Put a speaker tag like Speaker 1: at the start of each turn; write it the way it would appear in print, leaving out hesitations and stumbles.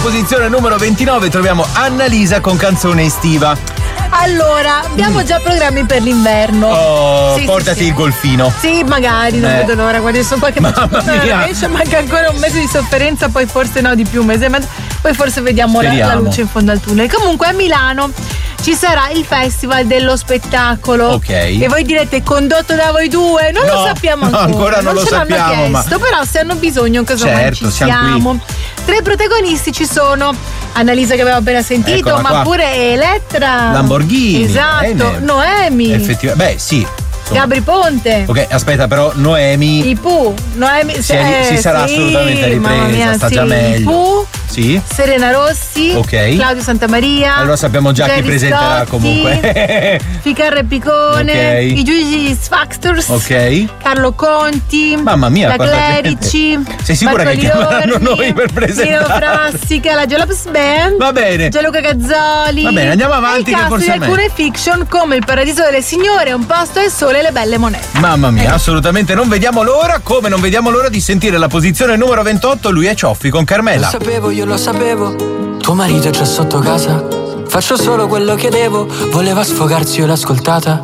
Speaker 1: posizione numero 29 troviamo Annalisa con Canzone estiva.
Speaker 2: Allora, abbiamo già programmi per l'inverno.
Speaker 1: Oh,
Speaker 2: Sì,
Speaker 1: portati
Speaker 2: sì.
Speaker 1: il golfino.
Speaker 2: Sì, magari, non vedo l'ora. Guarda, sono qualche
Speaker 1: Mamma mia.
Speaker 2: manca ancora un mese di sofferenza, poi forse no, di più, un mese e mezzo. Poi forse vediamo la luce in fondo al tunnel. Comunque a Milano ci sarà il Festival dello Spettacolo.
Speaker 1: Ok.
Speaker 2: E voi direte, condotto da voi due? Non lo sappiamo ancora.
Speaker 1: No, ancora non lo sappiamo.
Speaker 2: L'hanno chiesto, però se hanno bisogno, casomai ci siamo. Tra i protagonisti ci sono Annalisa, che abbiamo appena sentito,
Speaker 1: Eccola
Speaker 2: ma
Speaker 1: qua.
Speaker 2: pure Elettra,
Speaker 1: Lamborghini.
Speaker 2: Esatto. Noemi.
Speaker 1: Effettivamente. Beh, sì.
Speaker 2: Gabri Ponte.
Speaker 1: Ok, aspetta, però Noemi.
Speaker 2: I Pooh. Noemi
Speaker 1: si sarà assolutamente ripresa, sta già meglio.
Speaker 2: I Pooh.
Speaker 1: Sì.
Speaker 2: Serena Rossi.
Speaker 1: Ok.
Speaker 2: Claudio Santamaria.
Speaker 1: Allora sappiamo già chi presenterà
Speaker 2: Scotti,
Speaker 1: comunque.
Speaker 2: Ficarra Piccone.
Speaker 1: Ok.
Speaker 2: I Giugi Factors.
Speaker 1: Ok.
Speaker 2: Carlo Conti.
Speaker 1: Mamma mia,
Speaker 2: la
Speaker 1: quanta
Speaker 2: Clerici.
Speaker 1: gente. Sei sicura che chiameranno noi per presentare?
Speaker 2: Nino Frassica, la Jalaps Band.
Speaker 1: Va bene.
Speaker 2: Gianluca Gazzoli.
Speaker 1: Va bene, andiamo avanti,
Speaker 2: e
Speaker 1: che
Speaker 2: cast
Speaker 1: forse
Speaker 2: di
Speaker 1: è meglio.
Speaker 2: alcune fiction come Il Paradiso delle Signore, Un Posto al Sole e Le Belle Monete.
Speaker 1: Mamma mia, assolutamente non vediamo l'ora, come non vediamo l'ora di sentire la posizione numero 28, lui è Cioffi con Carmela.
Speaker 3: Lo sapevo, io lo sapevo, tuo marito è già sotto casa. Faccio solo quello che devo, voleva sfogarsi, io l'ho ascoltata.